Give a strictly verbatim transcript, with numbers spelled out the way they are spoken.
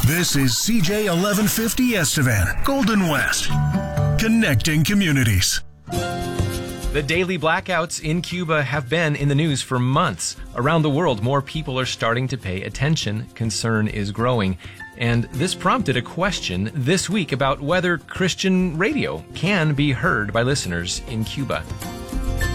This is C J eleven fifty Estevan, Golden West, connecting communities. The daily blackouts in Cuba have been in the news for months. Around the world, more people are starting to pay attention. Concern is growing. And this prompted a question this week about whether Christian radio can be heard by listeners in Cuba.